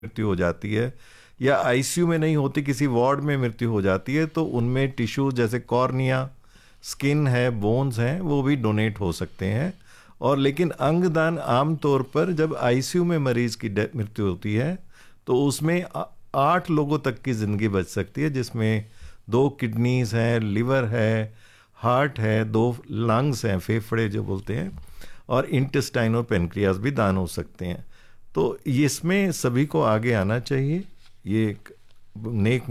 मृत्यु हो जाती है या आईसीयू में नहीं होती, किसी वार्ड में मृत्यु हो जाती है, तो उनमें टिश्यू जैसे कॉर्निया, स्किन है, बोन्स हैं, वो भी डोनेट हो सकते हैं। और लेकिन अंगदान आमतौर पर जब आईसीयू में मरीज की मृत्यु होती है तो उसमें 8 लोगों तक की ज़िंदगी बच सकती है, जिसमें 2 किडनीज हैं, लिवर है, हार्ट है, 2 लंग्स हैं, फेफड़े जो बोलते हैं, और इंटेस्टाइन और पेनक्रियास भी दान हो सकते हैं। तो इसमें सभी को आगे आना चाहिए। ये एक नेक